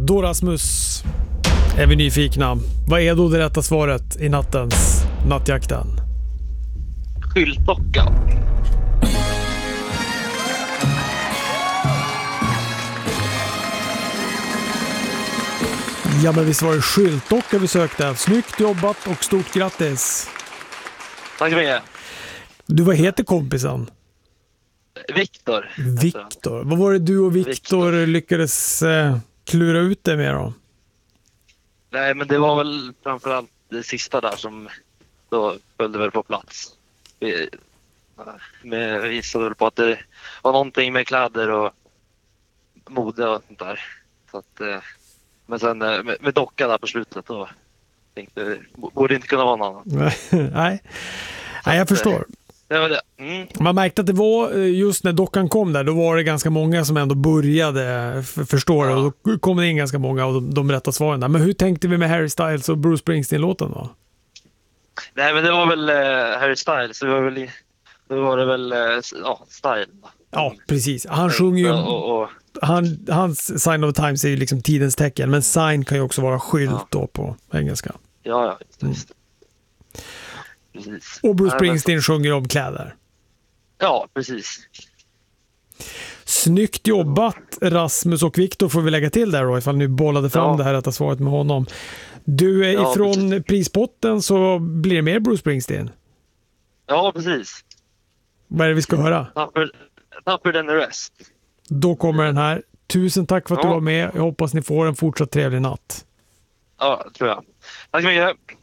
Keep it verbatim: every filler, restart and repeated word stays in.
Då Rasmus är vi nyfikna. Vad är då det rätta svaret i nattens nattjakten? Skyltdocka. Ja, men visst var det skyltdocka vi sökte. Snyggt jobbat och stort grattis. Tack så mycket. Du, vad heter kompisen? Viktor. Viktor. Vad var det du och Viktor, Viktor. lyckades eh, klura ut det med då? Nej, men det var väl framförallt det sista där som då följde väl på plats. Vi, med, vi visade väl på att det var någonting med kläder och mode och sånt där. Så att, eh, men sen med, med docka där på slutet då tänkte jag, borde inte kunna vara någon annan. Nej, Nej jag förstår. Det var det. Mm. Man märkte att det var just när dockan kom där, då var det ganska många som ändå började förstå det. Ja. Och då kom det in ganska många av de, de rätta svaren där. Men hur tänkte vi med Harry Styles och Bruce Springsteen-låten då? Nej, men det var väl uh, Harry Styles. Det var väl, då var det väl uh, ja, Style. Ja, precis. Han sjunger ju... Och, och, han, hans Sign of the Times är ju liksom tidens tecken. Men sign kan ju också vara skylt ja. då på engelska. Ja, ja. Just. Mm. Precis. Och Bruce Springsteen Nej, men... sjunger om kläder. Ja, precis. Snyggt jobbat Rasmus och Viktor får vi lägga till där då, ifall ni bollade fram ja. det här rätta svaret med honom. Du är ja, ifrån precis. prispotten så blir det mer Bruce Springsteen. Ja, precis. Vad är det vi ska höra? Tougher than the rest. Då kommer den här. Tusen tack för att ja. du var med. Jag hoppas ni får en fortsatt trevlig natt. Ja, tror jag. Tack så mycket.